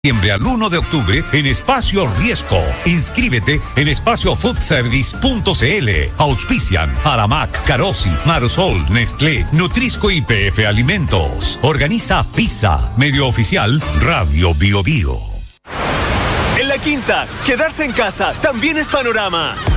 Septiembre al 1 de octubre en Espacio Riesco. Inscríbete en espaciofoodservice.cl. Auspician Aramac, Carosi, Marsol, Nestlé, Nutrisco y PF Alimentos. Organiza FISA, medio oficial Radio Bio Bio. En La Quinta, quedarse en casa también es panorama.